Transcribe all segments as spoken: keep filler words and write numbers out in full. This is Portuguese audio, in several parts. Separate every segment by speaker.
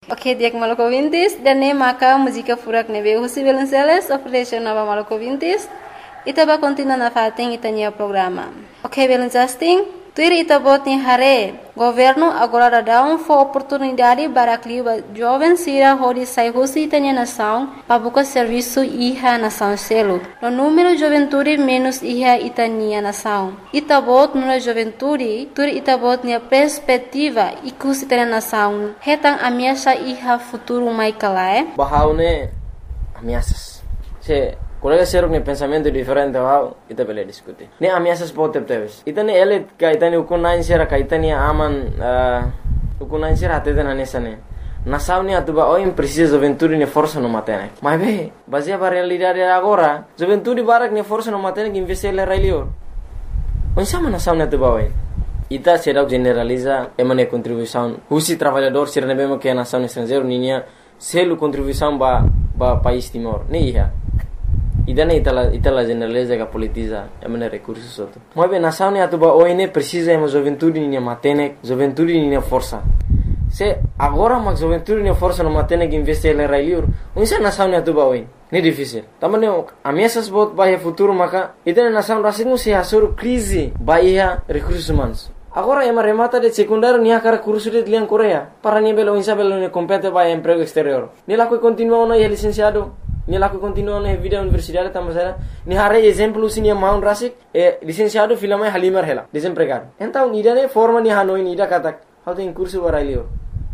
Speaker 1: Ok, dia que maluco vintis, dan ne maka música furak ne veio José Belenceles, oferece nova maluco vintis, itaba continua na fating itania programa. Ok, Belenceles, tuir itabot ni hare, governo agora dá um for oportunidade para clima jovem sira hodi sai husi itania nação, para buscar serviço iha nação selo. No número juventude menos iha itania nação. Itabot no juventude, tuir itabot ni perspectiva ikus itania nação. Hetang ameaça iha futuro mai kalae.
Speaker 2: Bahaune ameaças. Se colega seruk ne pensamento diferente wow ita bele diskuti ne ameaças pode teves ita ne ele ka ita ne ukunain sera ka ita ne aman ukunain sera até na nessa ne na sauni atuba o precisa juventude ne força no matene mas be baseia para realidade agora juventude barak ne força no matene que investir le railio on sama na sauni atuba oi ita será generaliza emane contribuição husi trabalhador sera ne bema que na sauni estrangeiro ninia selu contribuição ba ba país Timor ne ia idana itala itala generaliza que politiza emane recursos outro mas bem nação ne atuba oine precisa ema juventude ne matene juventude ne força se agora mas juventude ne força no matene que investir le railur unsa nação ne atuba oine ne difícil tamane ameaças bot bahia futuro maka idana nação rasingu se asur crise bahia recursos humanos agora ema remata de secundário nia cara curso de lian Coreia para ni belo insa belo ne compete bahia emprego exterior ni la que continua no é licenciado ni la que continua na vida universidade tamasera ni hare exemplo sini maun rasik e licenciado filama halimar hela desempregado então idane forma ni hanoi ni da katak how tem curso para ilio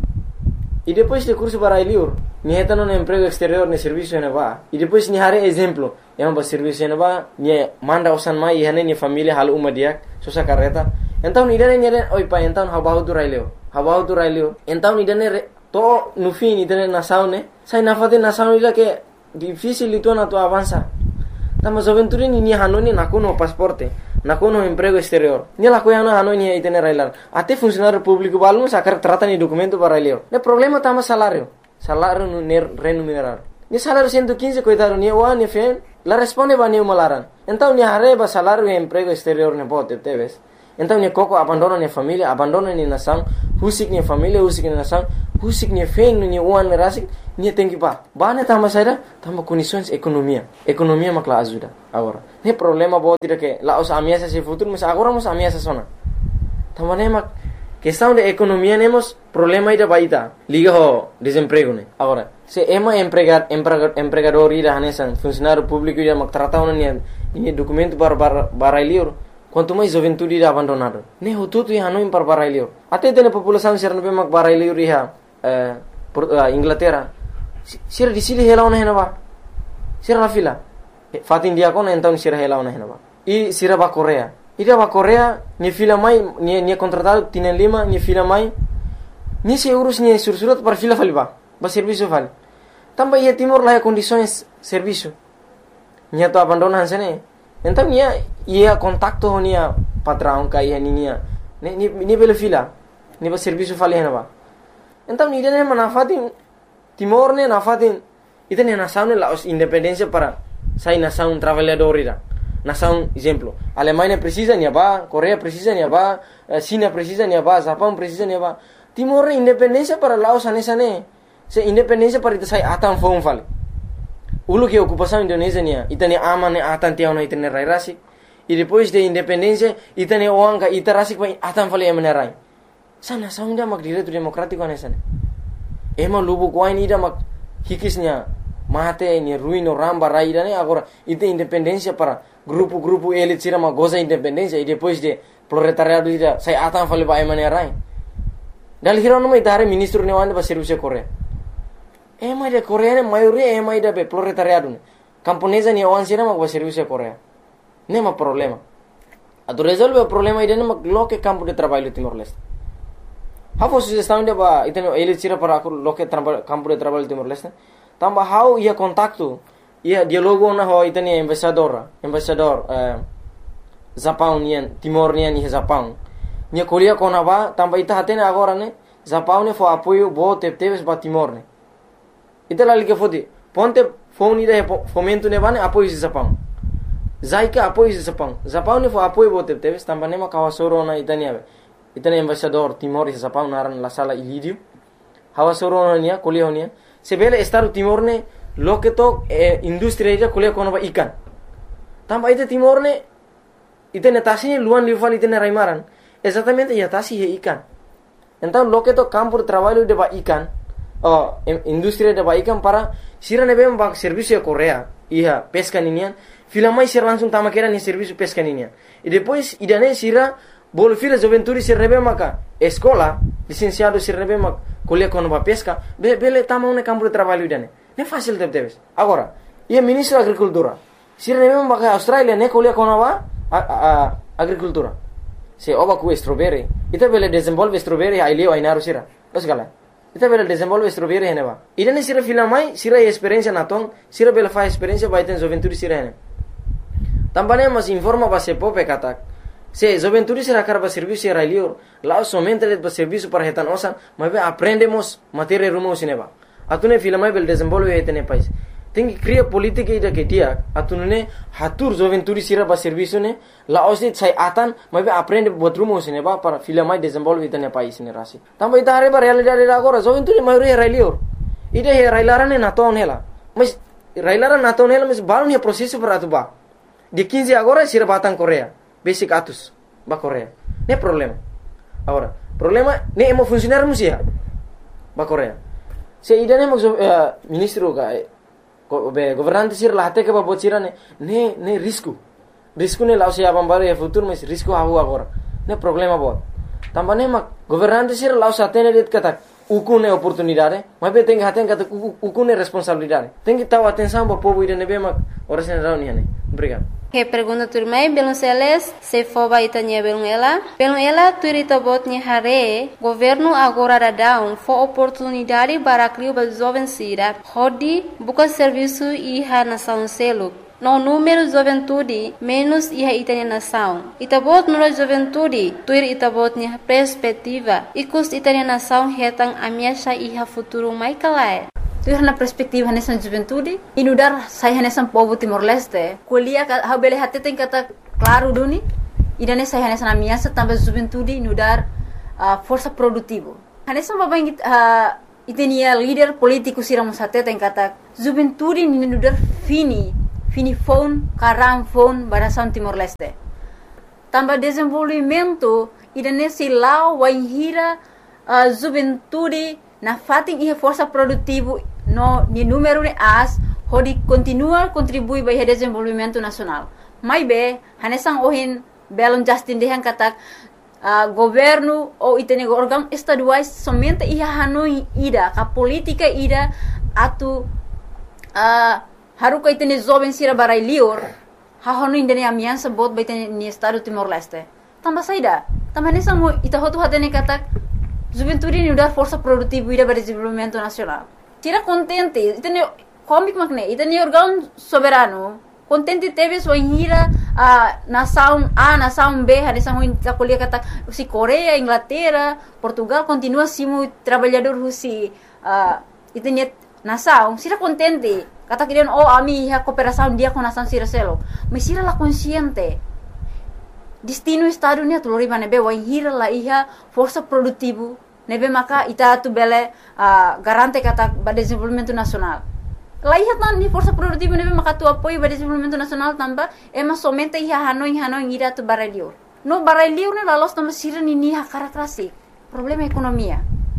Speaker 2: e depois de curso para ilio ni hetano no emprego exterior ne serviço ne va e depois ni hare exemplo é um serviço ne va ni manda osan mai e hane ni família hal uma dia sosa carreta então idane ni oi pa então how about to railio how about to railio então idane to no fim idane na saune sai na fate na saune ida que difícil itu na tu avança tama juventude ni ni hanoni na kono pasporte na kono emprego exterior ni la coia na hanoni itene railar até funcionário público balmo sacar trata ni documento para railio ne problema tama salário salário no remunerar ni salário cento e quinze coitado ni wa ni fen la responde ba ni malaran então ni arreba salário e emprego exterior ne bote teves então ni coco abandona ni família abandona ni nação husik ni família husik ni nação husik ni fen ni wan rasik ni tem que ba bane tama saida tama condições economia economia makla ajuda agora ne problema bo tira que la os ameaças se futuro mas agora mos ameaças sona tama ne mak questão de economia nemos problema ida baita liga ho desemprego ne agora se ema empregar empregador ida hanesan funcionário público ida mak trata ni ni documento para para para quanto mais juventude ida abandonado ne ho tudo ia no para para ilio até de população ser no mak para ilio riha Inglaterra sira di sili hela ona henaba sira la fila fat India kon então sira hela ona henaba e sira ba Coreia ida ba Coreia ni fila mai ni ni contratado tienen lima ni fila mai ni se euros ni sursurat para fila faliba ba serviço vale tamba ia Timor la condições serviço ni to abandonan sene então ia ia contacto nia patrão ka ia ni ni ni bela fila ni ba serviço vale henaba então ni dene manafatin Timor ne nafatin itene nação ne la independência para sai nação trabalhador ira nação exemplo Alemanha precisa ni ba Coreia precisa ni ba China precisa ni ba Japão precisa ni ba Timor independência para Laos anesa ne se independência para ita sai atan fon fale ulu que ocupação Indonésia nia itane aman ne atan tiao na itane rai rasik e depois de independência itane oanga ita rasik pa atan fale emenerai sana saunda mak direito democrático anesa ne ema lubu kwain ida mak hikisnya mate ni ruino ramba raida ne agora ite independência para grupo-grupo elit sira mak goza independência e depois de proletariado ida sai atan fale ba emenerai dal hirono mai dare ministro ne wande ba serviço Coreia ema de Coreia ne maioria ema ida be proletariado ne camponesa ni wan sira mak ba serviço Coreia nema problema ado resolve o problema ida ne mak loke campo de trabalho Timor Leste How sugestão de ba iteno ele tira para loke campo de trabalho Timor Leste tamba how ia contacto ia dialogo na ho itene embaixador embaixador eh, Japão nian Timor nian ni Japão nia kolia kona ba tamba ita hatene agora ne Japão ne fo apoio bo tepteves ba Timor ne ita la like fodi ponte phone ida fomento ne bane apoio de Japão zaika apoio de Japão Japão ne fo apoio bo tepteves tamba ne ma kawasoro na itania itane embaixador Timor e Japão naran la sala Ilídio hawa soro nia kuliah nia sebele Estado Timor ne loke to eh, industri ija kuliah kono ba ikan tamba ite Timor ne ite netasi luan liuvan ite raimaran exatamente ya tasi he ikan então loke to campo de trabalho de ba ikan oh industri de ba ikan para sira nebe ba serviço Korea ia pesca ninian filamai sira langsung tama kera ni serviço pesca ninian e depois idane sira bol fila juventude sira nebe maka escola licenciado sira nebe mak kuliah kono ba pesca be bele tama un campo de trabalho idane ne fácil de debes agora ia ministro agricultura sira nebe maka Australia ne kuliah kono ba a, a, agricultura se oba ku strawberry ita bele desenvolve strawberry ai leo ai naru sira os gala ita bele desenvolve strawberry hene ba idane sira filamai sira experiência naton sira bele fa experiência ba iten juventude sira hene tambane mas informa ba se pope katak se juventude sira karba serviço era leo lá somente le ba serviço para hetan osan mas aprendemos matéria rumo sineba atune filamai bele desenvolve iten país tem que criar política ida que dia atune hatur juventude sira ba serviço ne la osit sai atan mas aprende buat rumo sineba para filamai desenvolve iten país ne rasi tamba ita are ba realidade agora juventude maioria era leo ida he railarane naton hela mas railaran naton hela mas balon he processo para atuba de quinze agora sira batang Korea basic atus ba Korea ne problema agora problema ne emo funcionar musia ba Korea se ida ne mo uh, ministro ga be governante sir la hate ke ba bocira ne ne ne risco risco ne lausia bambare e futuro mas risco havu agora ne problema bo tambane ma governante sir lausa tene det kata ukune oportunidade mas be tem haten kata ukune responsabilidade tem que taw atenção bo povo ida ne be ma ora sen rauni ne obrigado.
Speaker 1: Que pergunta turmai belum seles se foba itanya belum ela belum ela turita botnya hare governo agora da down for oportunidade para criar ba jovem sira hodi buka serviço iha nação selo no número juventude menos iha itanya nação itabot no juventude tuir itabotnya perspectiva ikus itanya nação hetang amiasha iha futuro mai kalai tu na perspektiva nessa juventude inudar sai nessa povo Timor Leste kuliah ha bele hate tem kata claro duni idane sai nessa na minha também juventude inudar uh, força produtivo nessa baba uh, itenia líder político sira musate tem kata juventude inudar fini fini phone karang phone barasan Timor Leste também desenvolvimento idane silau waihira uh, juventude na fating ia força produtivo no ni número de as hodi continua contribui para o desenvolvimento nacional mai be hanesang ohin belon justin dehan katak uh, governo ou itene órgão estaduais somente ia hanoi ida ka política ida atu uh, haruka itene jovem sira barai lior ha honu indene amiansa bot baitene ni estado Timor Leste tamba saida tamba hanesang mo ita hotu hatene katak juventude ni udar força produtiva ida para desenvolvimento nacional tira contente itene comic makne itene órgão soberano contente teve sua hira a nação A nação B hanesang mo ita kuliah kata si Korea Inglaterra Portugal continua simu trabalhador husi uh, itene nação sira contente kata kirian oh ami ha cooperação dia com nação sira selo mas sira la consciente destino estado ni atulori manebe wa hira la iha força produtivo nebe maka ita tu bele uh, garante kata ba desenvolvimento nacional la iha tan ni força produtivo nebe maka tu apoio ba desenvolvimento nacional tamba ema somente iha hanoi hanoi ira tu barelio no barelio ne la los tamba sira ni ni ha karakrasi problema ekonomia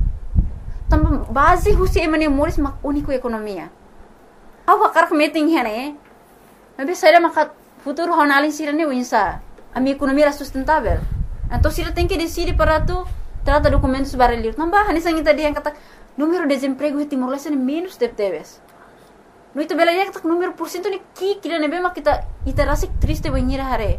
Speaker 1: tamba base husi emane moris mak unico ekonomia awa karak meeting hene nebe saira maka futuro honalin sira ni winsa a minha economia era sustentável. Então, se ele tem que decidir para tu, trata documentos barulhos. Não vai, nessa gente dia kata número de desemprego em Timor Leste é menos de teves. No itu bela dia kata número por cento ni ki kira nebe mak kita ita rasik triste banhira hare.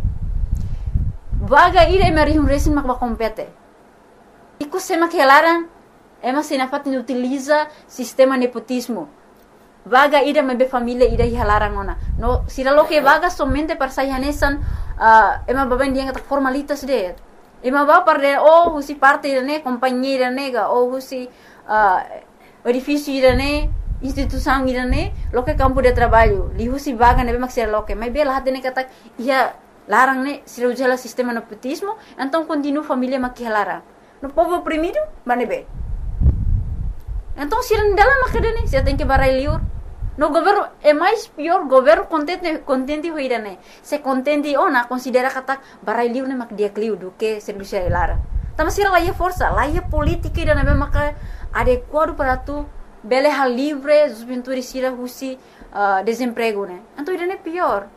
Speaker 1: Vaga ira emari um resin mak ba compete. Iku sema kelaran ema sinafat ni utiliza sistema nepotismo. Vaga ida mebe família ida hilarang ona. No sira lo que vaga somente para sayanesan uh, ema baben dia kata formalitas de. Ema ba par de oh husi parte ne companhia nega oh husi uh, edifício ne instituição ne lo que campo de trabalho li husi vaga nebe mak sira lo que mas bela hatene kata ia larang ne sira ujala sistema nepotismo então continua família mak hilarang. No povo oprimido manebe
Speaker 3: Então, se não dela macadane, você tem que barai liur. No governo é mais pior, governo contente contente hoira né. Se contente oh na considera kata barai liur né mak dia kliu do que serviço lara. Tama sira lá força, lá é política e na maka adequado para tu bele hal livre, os pintores sira husi uh, desemprego né. Então isso é pior.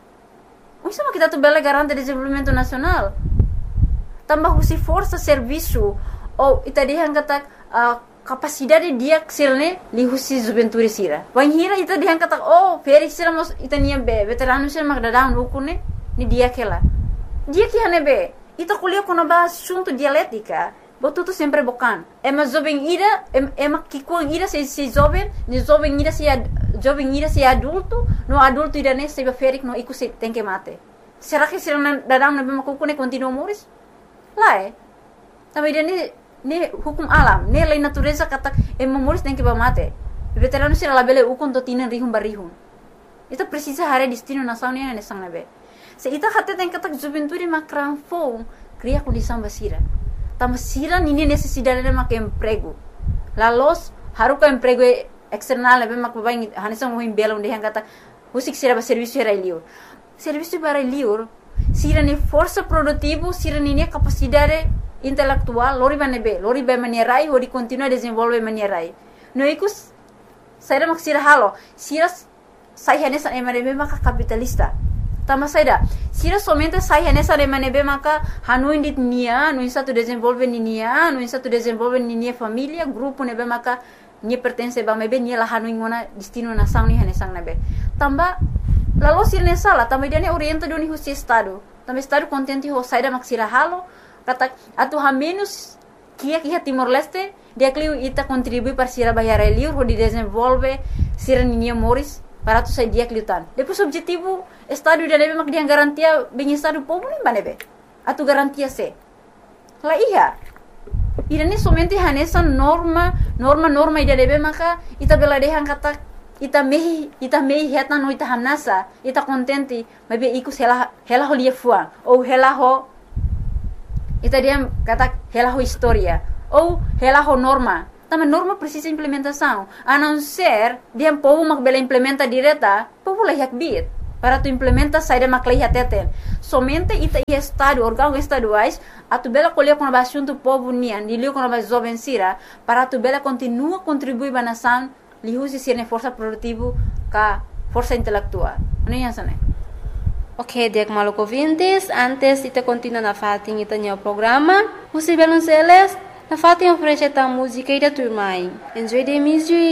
Speaker 3: O sama kita tu bele garante desenvolvimento nacional. Tambah husi força serviço ou itadihan kata uh, capacidade dia ksirne li husi juventude sira. Wan hira ita dihan kata oh feri sira mos ita nia be veterano sira magdadang ukune ni dia kela. Dia que hane be ita kuliah kono ba assunto dialética. Botu tu sempre bokan. Ema jovem ira ema kikuang ira se se jovem, ni jovem ira se jovem ira se adulto, no adulto ira ne se ferik no iku se tem que mate. Será que sira dadang na be makukune continua moris? Lá é. Também dene ne hukum alam, ne lei natureza kata e memoris tem que ba mate. Veterano sira labele ukon to tinen rihun barihun. Ita precisa hare destino nação ne ne sang nabe. Se ita hatte tem kata juventude makran fo, cria condição basira. Tama sira nini necessidade de mak emprego. La los haruka emprego external nabe mak babain hanisang mo himbela onde han kata usik sira ba serviço era liur. Serviço para liur sira ne força produtivo, sira ne capacidade intelectual, lori banebe, lori ba manierai, lori continua desenvolve manierai. No ikus saira mak sira halo, sira sai hanesa emanebe maka capitalista. Tama saida, sira somente sai hanesa emanebe maka hanu indit nia, no insa tu desenvolve nia, no insa tu desenvolve nia família, grupo nebe maka nia pertence ba mebe nia la hanu ingona destino nação ni hanesang nebe. Tamba lalu sira ne sala, tamba dia ne orienta doni husi estado. Tamba estado contente ho saida mak sira halo. Kata atu ha menos kia kia Timor Leste dia kliu ita contribui para sira bayar liur ho di desenvolve sira ninia moris para tu sai dia kliutan. Depois objetivo estado dia nebe mak dia garantia bem estado povo nem banebe. Atu garantia se. La iya. Ira ni somente hanesa norma norma norma ida nebe maka ita bela dehan kata ita mehi ita mehi heta no ita hanasa ita contente mebe iku hela hela ho lia fuang ou hela ho ita dia kata hela ho história ou hela ho norma. Também norma precisa implementação. A não ser dia povo mak bela implementa direta, povo lah yak bit. Para tu implementa saída mak lah teten. Somente ita ia estado órgão estaduais a tu bela colher com a assunto povo nian, dilio com a jovem sira, para tu bela continua contribuir ba nação, li usi sirne força produtivo ka força intelectual. Não é assim, né?
Speaker 1: Ok, dek maluco ouvintes, antes de continuar na fatin ita o programa, o Sibelun Celes, na fatin oferece a música e da turma. Enjoy the music.